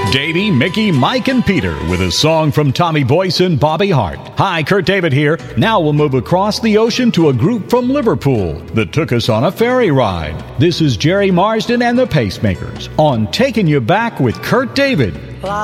Davey, Mickey, Mike, and Peter with a song from Tommy Boyce and Bobby Hart. Hi, Kurt David here. Now we'll move across the ocean to a group from Liverpool that took us on a ferry ride. This is Jerry Marsden and the Pacemakers on Taking You Back with Kurt David.